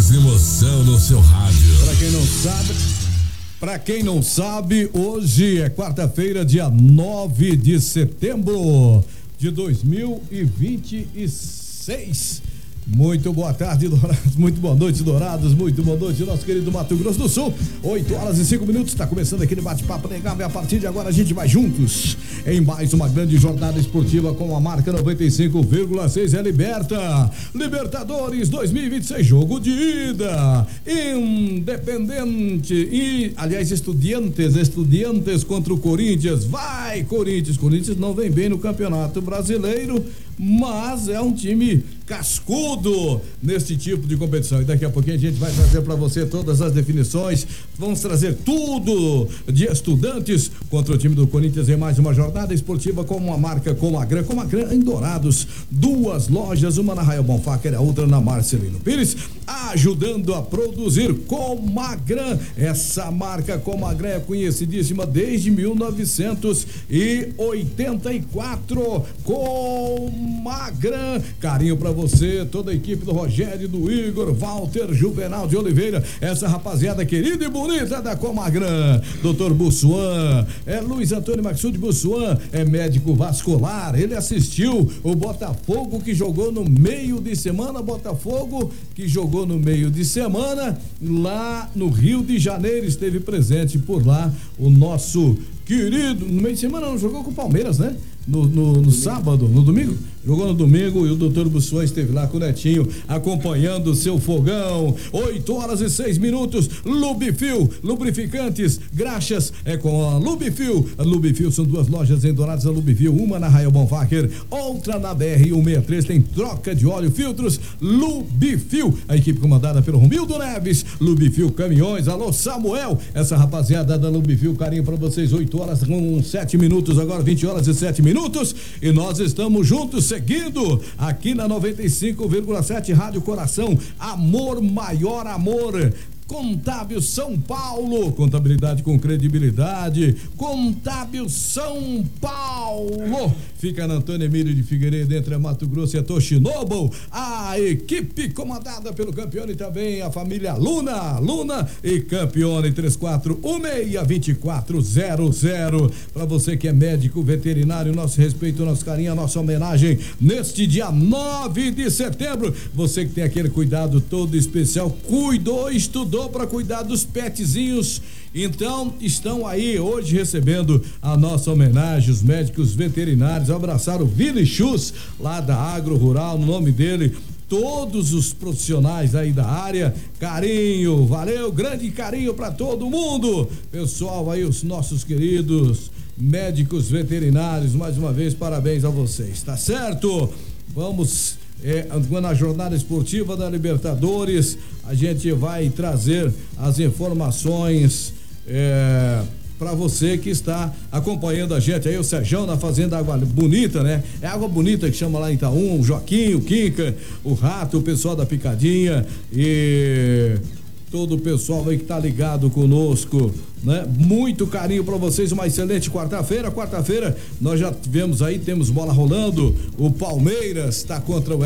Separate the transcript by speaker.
Speaker 1: mais emoção no seu rádio.
Speaker 2: Pra quem não sabe, hoje é quarta-feira, dia 9 de setembro de 2026. Muito boa tarde, Dourados, muito boa noite, Dourados, muito boa noite, nosso querido Mato Grosso do Sul. 8h05, está começando aquele bate-papo legal e a partir de agora a gente vai juntos em mais uma grande jornada esportiva com a marca 95,6 é Libertadores 2026, jogo de ida, Independente e, aliás, Estudiantes contra o Corinthians. Vai, Corinthians não vem bem no Campeonato Brasileiro, mas é um time cascudo nesse tipo de competição. E daqui a pouquinho a gente vai trazer para você todas as definições. Vamos trazer tudo de Estudantes contra o time do Corinthians em mais uma jornada esportiva com uma marca Comagran em Dourados. Duas lojas, uma na Raio Bonfáquer e a outra na Marcelino Pires, ajudando a produzir Comagran. Essa marca Comagran é conhecidíssima desde 1984. Comagran, carinho pra você, toda a equipe do Rogério, do Igor, Walter, Juvenal de Oliveira, essa rapaziada querida e bonita da Comagran. Doutor Bussuan, Luiz Antônio Maxud Bussuan, é médico vascular. Ele assistiu o Botafogo que jogou no meio de semana, lá no Rio de Janeiro, esteve presente por lá o nosso querido, no meio de semana não jogou com o Palmeiras, né? No sábado, no domingo? Jogou no domingo e o doutor Bussuan esteve lá com o Netinho acompanhando o seu fogão. 8h06. Lubifil, lubrificantes, graxas, é com a Lubifil. A Lubifil são duas lojas em Dourados, a Lubifil, uma na Raio Bonfáquer, outra na BR-163, tem troca de óleo, filtros. Lubifil, a equipe comandada pelo Romildo Neves. Lubifil Caminhões, alô Samuel, essa rapaziada da Lubifil, carinho pra vocês. 8h07, agora 20h07, e nós estamos juntos, seguindo aqui na 95,7 Rádio Coração. Amor, maior amor. Contábil São Paulo, contabilidade com credibilidade. Contábil São Paulo, fica na Antônio Emílio de Figueiredo, entre Mato Grosso e a Toshinobu. A equipe comandada pelo Campione, também a família Luna e Campione. 3416-2400. Para você que é médico veterinário, nosso respeito, nosso carinho, a nossa homenagem neste dia 9 de setembro. Você que tem aquele cuidado todo especial, estudou para cuidar dos petzinhos, então estão aí hoje recebendo a nossa homenagem, os médicos veterinários. Abraçar o Vili Chus, lá da Agro Rural, no nome dele, todos os profissionais aí da área. Carinho, valeu, grande carinho para todo mundo, pessoal aí, os nossos queridos médicos veterinários, mais uma vez parabéns a vocês, tá certo? Vamos na jornada esportiva da Libertadores, a gente vai trazer as informações para você que está acompanhando a gente aí, o Serjão na Fazenda Água Bonita, né? É Água Bonita que chama lá em Itaú, o Joaquim, o Quinca, o Rato, o pessoal da Picadinha e todo o pessoal aí que tá ligado conosco, né? Muito carinho para vocês, uma excelente quarta-feira. Nós já tivemos aí, temos bola rolando, o Palmeiras tá contra o